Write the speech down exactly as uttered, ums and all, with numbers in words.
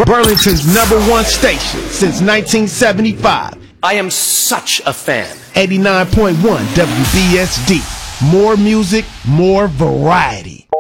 Burlington's number one station since nineteen seventy-five. I am such a fan. eighty-nine point one W B S D. More music, more variety.